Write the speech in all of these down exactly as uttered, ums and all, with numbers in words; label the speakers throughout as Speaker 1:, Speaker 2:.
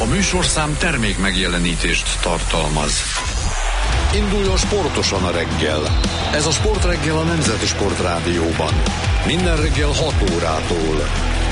Speaker 1: A műsorszám termék megjelenítést tartalmaz. Induljon sportosan a reggel. Ez a Sportreggel a Nemzeti Sportrádióban. Minden reggel hat órától.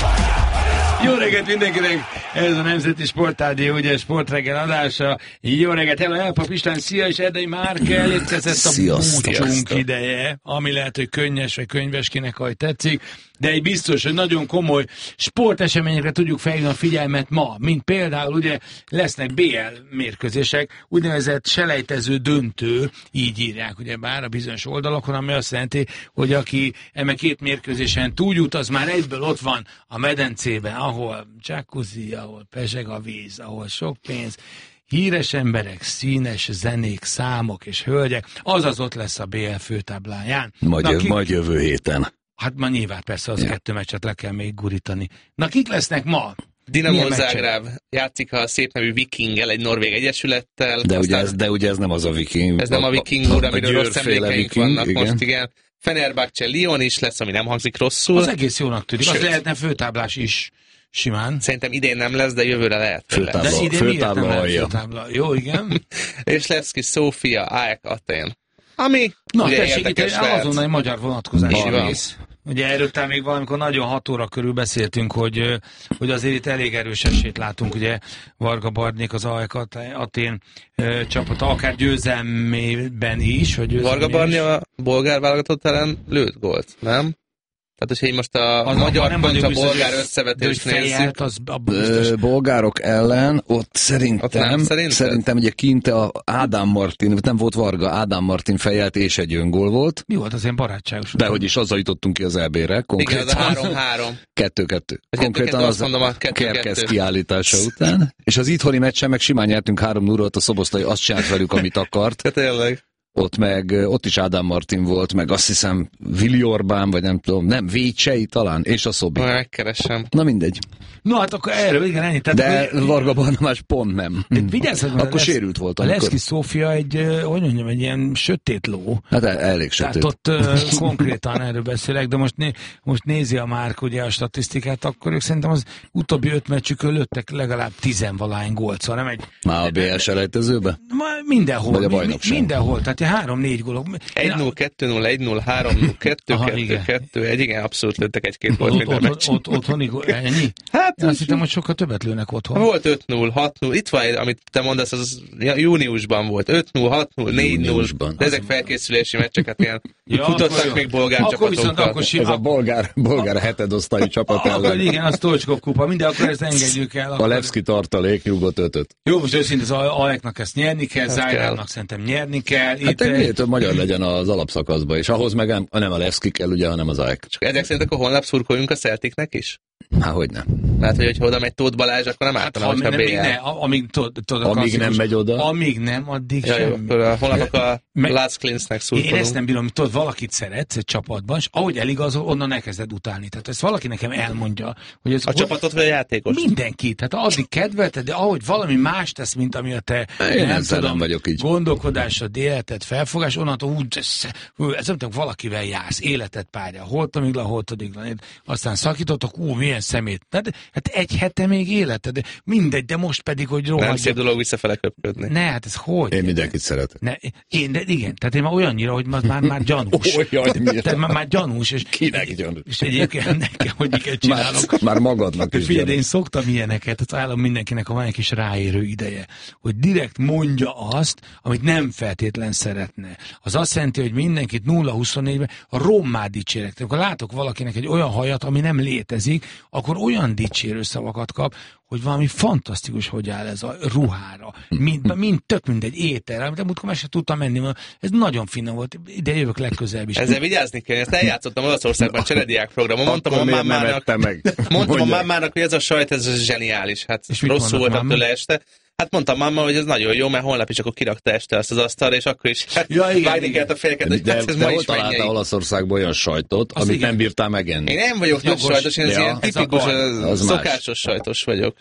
Speaker 2: Jó reggelt mindenkinek! Ez a Nemzeti Sportrádió, ugye Sportreggel adása. Jó reggelt! Hello, Elpap István, szia, és Erdei Márka, elérkezett a búcsunk ideje, ami lehet, hogy könnyes vagy könyves, kinek ahogy tetszik, de egy biztos, hogy nagyon komoly sporteseményekre tudjuk felhívni a figyelmet ma, mint például ugye lesznek bé el mérkőzések, úgynevezett selejtező döntő, így írják ugye bár a bizonyos oldalakon, ami azt jelenti, hogy aki eme két mérkőzésen túljut, az már egyből ott van a medencében, ahol jacuzzi, ahol pezseg a víz, ahol sok pénz, híres emberek, színes zenék, számok és hölgyek, azaz ott lesz a bé el főtábláján.
Speaker 3: Majd,
Speaker 2: Na, kik...
Speaker 3: majd jövő héten.
Speaker 2: Hát ma nyilván persze az ja. kettő meccset le kell még gurítani. Na kik lesznek ma?
Speaker 4: Dinamo Zágráb játszik a szép nevű Vikinggel, egy norvég egyesülettel.
Speaker 3: De, ugye ez, de ugye ez nem az a Viking.
Speaker 4: Ez nem a Viking úr, amiről rossz emlékeink
Speaker 3: Viking,
Speaker 4: vannak
Speaker 3: igen.
Speaker 4: most, igen. Fenerbahce Lyon is lesz, ami nem hangzik rosszul.
Speaker 2: Az egész jónak tűnik. Az lehetne főtáblás is simán.
Speaker 4: Szerintem idén nem lesz, de jövőre lehet.
Speaker 3: Főtábla,
Speaker 2: de idén
Speaker 3: főtábla
Speaker 2: miért nem
Speaker 3: alja.
Speaker 2: főtábla? Jó, igen.
Speaker 4: És Levski Szófia, á é ká Atén. Ami
Speaker 2: Na,
Speaker 4: ugye
Speaker 2: tessék,
Speaker 4: érdekes
Speaker 2: itt
Speaker 4: lehet.
Speaker 2: azonnal egy magyar vonatkozású
Speaker 4: Van.
Speaker 2: rész. Ugye erről talán még valamikor nagyon hat óra körül beszéltünk, hogy, hogy azért itt elég erős esélyt látunk, ugye Varga Barnék az á é ká Atén csapata, akár győzelmében is. Hogy
Speaker 4: Varga Barni a bolgár válogatott ellen lőtt gólt, nem? Tehát, hogyha így most a
Speaker 2: az
Speaker 4: magyar
Speaker 2: nem
Speaker 4: kontra
Speaker 2: biztos,
Speaker 4: bolgár
Speaker 2: hogy
Speaker 4: összevetést nézzük.
Speaker 2: fejelt, az
Speaker 3: Ö, bolgárok ellen, ott szerintem,
Speaker 4: Ott nem, szerinted?
Speaker 3: szerintem ugye kint a Ádám Martin, nem volt Varga, Ádám Martin fejelt és egy öngól volt.
Speaker 2: Mi volt az ilyen barátságos?
Speaker 3: De hogy is azzal jutottunk ki az é bé-re,
Speaker 4: Igen,
Speaker 3: konkrétan.
Speaker 4: az a három-három.
Speaker 3: kettő-kettő.
Speaker 4: A
Speaker 3: Konkrétan
Speaker 4: kettő-kettő,
Speaker 3: az
Speaker 4: azt mondom, a kettő-kettő.
Speaker 3: Kerkez kiállítása után. És az itthoni meccsen meg simán nyertünk három nulla, a Szoboszlai azt csinált velük, amit akart.
Speaker 4: Tehát tényleg.
Speaker 3: Ott meg, ott is Ádám Martin volt, meg azt hiszem Vili Orbán, vagy nem tudom, nem, Vécsei talán, és a Szobi.
Speaker 4: Majd megkeresem.
Speaker 3: Na mindegy.
Speaker 2: No, hát akkor erről, igen, ennyi. Tehát
Speaker 3: De
Speaker 2: akkor,
Speaker 3: Varga Barnabás pont nem.
Speaker 2: vigyázz, hogy
Speaker 3: Akkor
Speaker 2: lesz,
Speaker 3: sérült volt.
Speaker 2: a
Speaker 3: Amikor...
Speaker 2: Levski Szófia egy, ö, hogy mondjam, egy ilyen sötét ló.
Speaker 3: Hát el, elég sötét.
Speaker 2: Tehát ott ö, konkrétan erről beszélek, de most, né, most nézi a Márk ugye a statisztikát, akkor ők szerintem az utóbbi öt meccsükön lőttek legalább tizenvalány gólt, szóval nem egy...
Speaker 3: Már a bé el selejtezőbe?
Speaker 2: Mindenhol.
Speaker 3: Vagy a
Speaker 2: mi, mi,
Speaker 3: bajnokság?
Speaker 2: mindenhol, tehát három-négy gólok.
Speaker 4: egy null, kettő null, egy null, három null, kettő kettő, kettő egy, igen, abszolút lőttek egy-két volt minden meccs.
Speaker 2: Ott otthoni gól, ennyi?
Speaker 4: Hát,
Speaker 2: Én azt hittem, hogy sokkal többet lőnek otthon.
Speaker 4: volt öt null, hat null, itt van, amit te mondasz, az júniusban volt. öt null, hat null, négy null, de ezek felkészülési meccseket ilyen
Speaker 2: Ja,
Speaker 4: futottak még bolgár
Speaker 2: akkor viszont
Speaker 4: csapatokkal.
Speaker 2: akkor
Speaker 3: Ez a bolgár, bolgár hetedosztályú csapat
Speaker 2: Akkor
Speaker 3: ellen.
Speaker 2: igen, az Tolcskov kupa, minden, akkor ezt engedjük el.
Speaker 3: A
Speaker 2: Akkor...
Speaker 3: Levski tartalék nyugodt ötöt.
Speaker 2: Jó, most őszintén az á é ká-nak ezt nyerni kell,
Speaker 4: Ez
Speaker 2: Zágrábnak
Speaker 4: kell.
Speaker 2: szerintem nyerni kell.
Speaker 3: Hát
Speaker 2: Itt,
Speaker 3: egy miért több magyar legyen az alapszakaszban, és ahhoz meg nem, nem a Levski kell, ugye, hanem az á é ká.
Speaker 4: Csak ezek szerint akkor holnap szurkoljunk a Celticnek is?
Speaker 3: Há, hogy nem.
Speaker 4: Mert hogy, hogyha oda megy Tóth Balázs, akkor nem
Speaker 2: hát,
Speaker 4: ártana,
Speaker 2: ha
Speaker 4: hogyha
Speaker 2: nem,
Speaker 4: bé
Speaker 2: még
Speaker 4: el.
Speaker 2: ne, amíg, tudod, tudod, a
Speaker 3: Amíg
Speaker 2: klasszikus-
Speaker 3: nem megy oda.
Speaker 2: Amíg nem, addig
Speaker 4: Ja, jó,
Speaker 2: semmi.
Speaker 4: akkor a, holnap akkor a
Speaker 2: Meg-
Speaker 4: Lars Klinznek
Speaker 2: Én
Speaker 4: szurkolunk.
Speaker 2: ezt nem bírom, hogy tudod, valakit szeretsz egy csapatban, és ahogy eligazol, onnan elkezded utálni. Tehát ezt valaki nekem elmondja, hogy ez
Speaker 4: A csapatot vagy a játékos?
Speaker 2: mindenki. Tehát addig kedvelted, de ahogy valami más tesz, mint ami a te
Speaker 3: Én
Speaker 2: nem
Speaker 3: ezzel
Speaker 2: tudom,
Speaker 3: nem vagyok így.
Speaker 2: gondolkodásod, életed, felfogás, onnantól úgy, ez, ez nem tudom, valakivel jársz, életed párja, holtamigla, holtadigla, aztán szakítottak, ú, milyen szemét. Tehát, hát egy hete még életed, de mindegy, de most pedig, hogy
Speaker 4: Nem szép
Speaker 2: rohadt.
Speaker 4: dolog visszafele köpködni.
Speaker 2: Ne, hát ez hogy?
Speaker 3: Én mindenkit szeretek.
Speaker 2: Ne, én, de igen, tehát én már olyannyira, hogy már, már, már gyanús.
Speaker 3: Olyannyira.
Speaker 2: Tehát már, már gyanús. És,
Speaker 3: Kinek gyanús?
Speaker 2: És egyébként nekem, hogy miket
Speaker 3: Már,
Speaker 2: csinálok.
Speaker 3: már magadnak is
Speaker 2: Figyelj, de én
Speaker 3: gyanús.
Speaker 2: szoktam ilyeneket, az állam mindenkinek, ha van egy kis ráérő ideje, hogy direkt mondja azt, amit nem feltétlen szeretne. Az azt jelenti, hogy mindenkit nulla huszonnégyben rommá dicsérek. Tehát, akkor látok valakinek egy olyan hajat, ami nem létezik, akkor olyan dicsérő szavakat kap, hogy valami fantasztikus, hogy áll ez a ruhára. Mind, mind tök mindegy ételre, amit múltkor meg se tudtam menni, mert ez nagyon finom volt. Ide jövök legközelebb is.
Speaker 4: Ezzel vigyázni kell, ezt eljátszottam Olaszországban cserediák programon. Mondtam a
Speaker 3: Akkor miért nem
Speaker 4: mámának,
Speaker 3: ettem meg?
Speaker 4: mondtam a
Speaker 3: Mondja.
Speaker 4: mámának, hogy ez a sajt, ez zseniális. Hát
Speaker 2: És mit
Speaker 4: rosszul
Speaker 2: mondott
Speaker 4: voltam
Speaker 2: máma?
Speaker 4: tőle este. Hát mondtam máma, hogy ez nagyon jó, mert holnap is akkor kirakta este azt az asztalra, és akkor is hát,
Speaker 2: Ja, igen,
Speaker 4: vágni
Speaker 2: igen.
Speaker 4: kellett a fejeket, hogy
Speaker 3: De,
Speaker 4: hát ez
Speaker 3: de
Speaker 4: ma
Speaker 3: hol
Speaker 4: is
Speaker 3: találtál
Speaker 4: mennyei.
Speaker 3: Olaszországban olyan sajtot,
Speaker 2: Az
Speaker 3: amit
Speaker 2: igen.
Speaker 3: nem bírtál megenni?
Speaker 4: Én nem vagyok nagy
Speaker 2: Jogos.
Speaker 4: sajtos, én az
Speaker 3: Ja,
Speaker 4: ilyen
Speaker 2: ez a
Speaker 4: tipikus,
Speaker 2: baj.
Speaker 4: az
Speaker 3: Az más.
Speaker 4: szokásos sajtos vagyok.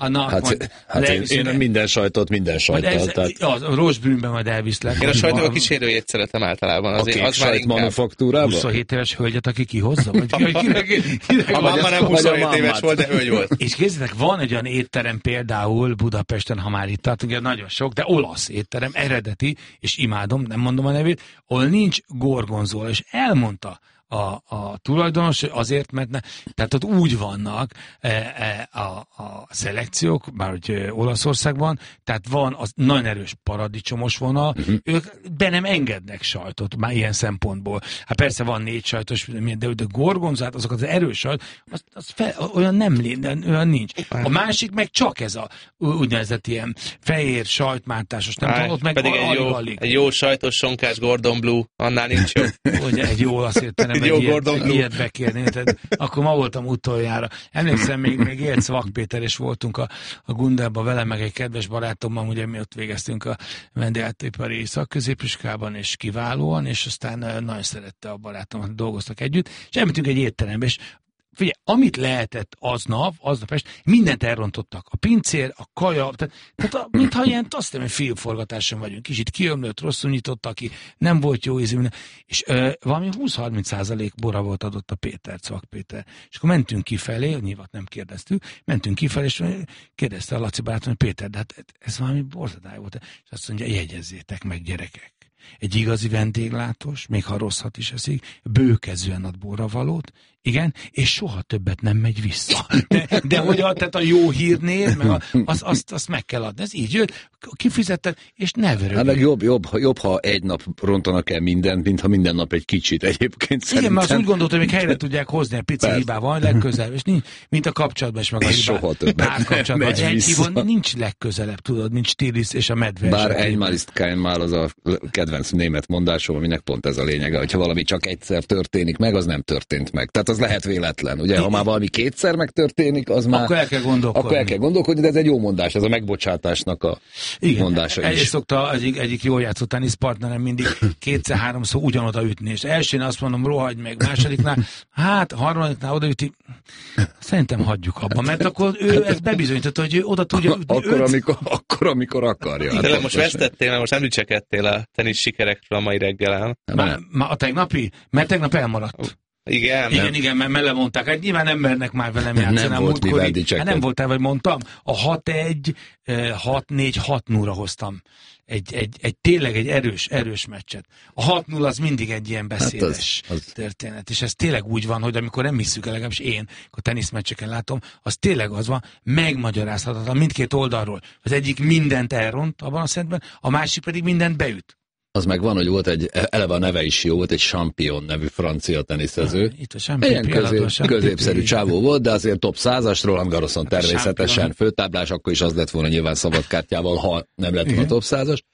Speaker 2: Na,
Speaker 3: hát
Speaker 2: majd,
Speaker 3: hát én, én minden sajtot, minden sajttal. Tehát...
Speaker 2: Az, a rostbrűnben majd elviszlek.
Speaker 4: Én a sajtóval kísérőjét szeretem általában.
Speaker 3: Azért, a kék sajt manufaktúrában?
Speaker 2: huszonhét éves hölgyet, aki kihozza? Vagy, vagy,
Speaker 4: kinek, kinek, a máma nem huszonhét éves volt, de hölgy volt.
Speaker 2: És képzeljétek, van egy olyan étterem például Budapesten, ha már itt tartunk, nagyon sok, de olasz étterem, eredeti, és imádom, nem mondom a nevét, ahol nincs gorgonzola, és elmondta A, a tulajdonos azért, mert ne, tehát ott úgy vannak e, e, a, a szelekciók, bár hogy e, Olaszországban, tehát van az nagyon erős paradicsomos vonal, uh-huh. ők be nem engednek sajtot, már ilyen szempontból. Hát persze van négy sajtos, de, de gorgonzát, azok az erős sajt, az, az fel, olyan nem lény, olyan nincs. A másik meg csak ez a úgynevezett ilyen fehér sajtmántásos, nem tudom, ott meg
Speaker 4: pedig egy jó, egy jó sajtos sonkás Gordon Blue, annál nincs jó.
Speaker 2: Ugye egy jó olasz értelem. Egy ilyet, ilyet bekérni, tehát akkor ma voltam utoljára. Emlékszem, még, még élt Szvak Péter, és voltunk a, a Gundelba vele, meg egy kedves barátommal, ugye mi ott végeztünk a vendéglátóipari szakközépiskában, és kiválóan, és aztán nagyon szerette a barátomat, dolgoztak együtt, és elmentünk egy étterembe, és figyelj, amit lehetett aznap, aznap est, mindent elrontottak. A pincér, a kaja, tehát, tehát a, mintha ilyen, azt hiszem, hogy filmforgatáson vagyunk. Kicsit kiömlött, rosszul nyitotta, aki nem volt jó ízű, és ö, valami húsz-harminc százalék bora volt adott a Péter, Szvak Péter. És akkor mentünk kifelé, nyilván nem kérdeztük, mentünk kifelé, és kérdezte a Laci barátom, hogy Péter, de hát ez valami borzadály volt. És azt mondja, jegyezzétek meg, gyerekek. Egy igazi vendéglátós, még ha rosszat is eszik, bőkezően ad borravalót, igen, és soha többet nem megy vissza. De, de hogy a, tehát a jó hírnél, meg a, az, azt, azt meg kell adni. Ez így jött, kifizetted, és ne verődj.
Speaker 3: Hát meg jobb, jobb, jobb, ha egy nap rontanak el mindent, mint ha minden nap egy kicsit egyébként.
Speaker 2: Igen, mert azt úgy gondoltam, hogy még helyre tudják hozni egy pici hibával, legközelebb, és nincs, mint a kapcsolatban is meg a
Speaker 3: hibát. Soha többet
Speaker 2: megy egy hibon nincs legközelebb, tudod, nincs Stilis és a medve.
Speaker 3: Bár einmal ist kein Mal az a kedvenc német mondásom, aminek pont ez a lényege, hogyha valami csak egyszer történik meg, az nem történt meg. Tehát az lehet véletlen. Ugye, ha már valami kétszer megtörténik, az már...
Speaker 2: Akkor el kell gondolkodni.
Speaker 3: Akkor el kell gondolkodni, de ez egy jó mondás, ez a megbocsátásnak a igen, mondása is.
Speaker 2: Igen, szokta egyik, egyik jól játszott teniszpartnerem mindig kétszer-háromszor ugyanoda ütni, és elsőn azt mondom, rohagy meg, másodiknál, hát harmadiknál odaüti, szerintem hagyjuk abba, mert akkor ő ezt bebizonyította, hogy ő oda tudja ütni.
Speaker 3: Akkor, amikor, akkor, amikor akarja.
Speaker 4: De most vesztettél, mert most nem dicsekedtél a tenisz sikerekről a mai reggelen.
Speaker 2: Már, már a tegnapi? Mert tegnap elmaradt.
Speaker 4: Igen,
Speaker 2: igen,
Speaker 4: nem.
Speaker 2: igen, mert mele mondták. Hát nyilván nem mernek már velem játszani.
Speaker 3: Nem volt mivel dicsekedni.
Speaker 2: Hát nem voltál, vagy mondtam. A hat egy, hat négy, hat nullra hoztam. Egy, egy, egy tényleg egy erős, erős meccset. A hat null az mindig egy ilyen beszédes hát az, az... történet. És ez tényleg úgy van, hogy amikor nem hiszük el, legalábbis én, akkor teniszmeccseken látom, az tényleg az van, megmagyarázhatatlan mindkét oldalról. Az egyik mindent elront abban a szedben, a másik pedig mindent beüt.
Speaker 3: Az meg van, hogy volt egy, eleve a neve is jó, volt egy Champion nevű francia teniszező.
Speaker 2: Ah, itt a Champion.
Speaker 3: Ilyen közép, középszerű csávó volt, de azért top százas, Roland Garroson természetesen főtáblás, akkor is az lett volna nyilván szabadkártyával, ha nem lett volna top százas.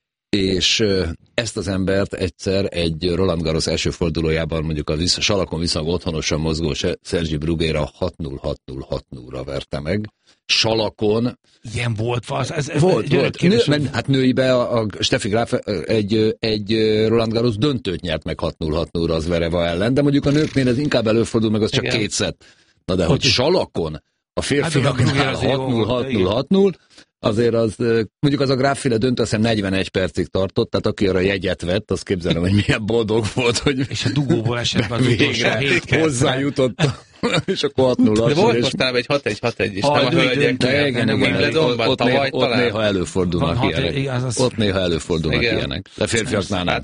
Speaker 3: És ezt az embert egyszer egy Roland Garros első fordulójában mondjuk a vissza, salakon viszonylag otthonosan mozgó Sergi Bruguera hat null hat null hat nullra verte meg. Salakon.
Speaker 2: Ilyen volt, ez, ez, ez
Speaker 3: volt, volt. Nő, men, hát nőibe a, a Steffi Graf egy, egy Roland Garros döntőt nyert meg hat null hat nullra az Vereva ellen, de mondjuk a nőknél ez inkább előfordul, meg az csak igen. két szett. Na de hogy salakon a férfiaknál hát, hat null hat null hat null, azért az, mondjuk az a Gráffile döntő, azt hiszem negyvenegy percig tartott, tehát aki arra jegyet vett, azt képzelem, hogy milyen boldog volt, hogy
Speaker 2: és a dugóból esett az utolsó hét
Speaker 3: hozzájutott, és akkor hat null.
Speaker 4: De volt mostanában egy hat egy hat egy is, nem a hölgyeknél.
Speaker 3: Ott néha előfordulnak ilyenek. Ott néha előfordulnak ilyenek. De férfiaknál nem.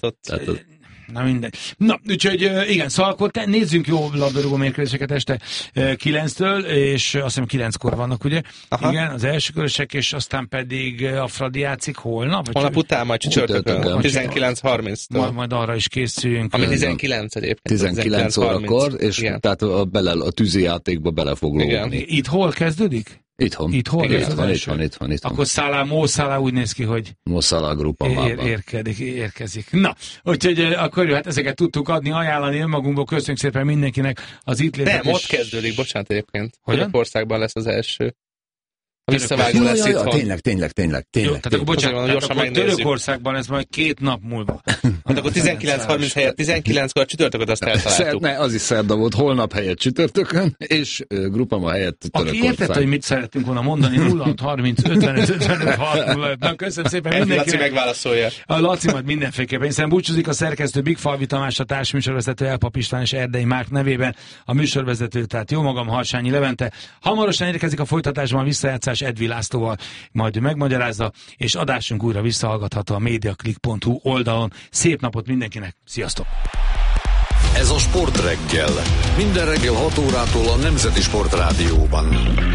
Speaker 2: Na mindegy. Na, úgyhogy igen, szóval akkor te, nézzünk jó labdarúgó mérkőzéseket este kilenctől, és azt hiszem kilenckor vannak, ugye? Aha. Igen, az első körösek, és aztán pedig a Fradi játszik holnap?
Speaker 4: Holnap után, majd csütörtökön, tizenkilenc harminctól.
Speaker 2: Majd, majd arra is készüljünk.
Speaker 4: Ami tizenkilenc egyébként.
Speaker 3: tizenkilenc órakor, és igen. Tehát a, bele, a tűzijátékba bele fog lógni.
Speaker 2: Itt hol kezdődik?
Speaker 3: Itthon.
Speaker 2: Itthon,
Speaker 3: igen, itthon, itthon, itthon, itthon.
Speaker 2: Akkor Szálá, Mo Szálá úgy néz ki, hogy
Speaker 3: Mo Szálá grupa
Speaker 2: ér, érkezik, érkezik. Na, úgyhogy akkor jó, hát ezeket tudtuk adni, ajánlani önmagunkból. Köszönjük szépen mindenkinek az itt létet.
Speaker 4: Nem, ott kezdődik, bocsánat egyébként. Hogy országban lesz az első. A visszavágó lesz
Speaker 3: ja, ja,
Speaker 4: itthon.
Speaker 3: Tényleg, tényleg, tényleg. tényleg
Speaker 2: Jó, tehát akkor bocsánat, tehát
Speaker 4: gyorsan
Speaker 2: akkor
Speaker 4: megnézzük.
Speaker 2: Törökországban ez majd két nap múlva.
Speaker 4: Hát akkor tizenkilenc harminc helyett tizenkilenckor csütörtököt azt eltaláltuk.
Speaker 3: Szerd, ne, az is szerda volt, holnap helyett csütörtökön, és uh, Grupama helyett Törökország.
Speaker 2: Aki értette, hogy mit szerettünk volna mondani, nulla hat harminc ötvenöt ötvenöt hat nulla öt. Na, köszönöm szépen mindenkinek.
Speaker 4: Laci megválaszolja.
Speaker 2: A Laci majd mindenféleképpen. Hiszen búcsúzik a szerkesztő Big Falvi Tamás, a társműsorvezető Elpap István és Erdei Márk nevében. A műsorvezető, tehát jó magam, Harsányi Levente. Hamarosan érkezik a folytatásban a visszajátszás Edvi Lászlóval, majd ő megmagyarázza, és adásunk újra visszahallgatható a mediaclick pont hu oldalon. Szép napot mindenkinek, sziasztok!
Speaker 1: Ez a Sportreggel. Minden reggel hat órától a Nemzeti Sportrádióban.